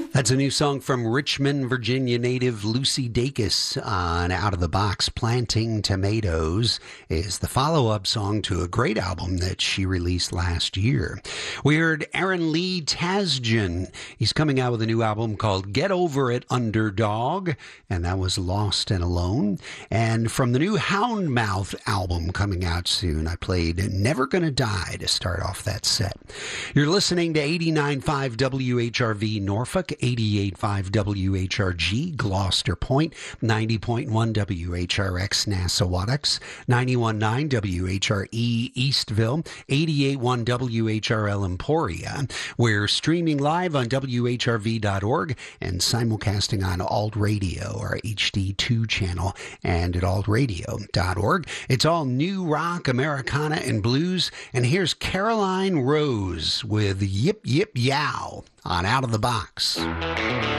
That's a new song from Richmond, Virginia native Lucy Dacus on Out of the Box. Planting Tomatoes is the follow-up song to a great album that she released last year. We heard Aaron Lee Tasjan. He's coming out with a new album called Get Over It, Underdog, and that was Lost and Alone. And from the new Houndmouth album coming out soon, I played Never Gonna Die to start off that set. You're listening to 89.5 WHRV Norfolk, 88.5 WHRG Gloucester Point, 90.1 WHRX Nassau-Wattocks, 91.9 WHRE Eastville, 88.1 WHRL Emporia. We're streaming live on WHRV.org and simulcasting on Alt Radio, our HD2 channel, and at altradio.org. It's all new rock, Americana, and blues. And here's Caroline Rose with Yip Yip Yow on Out of the Box.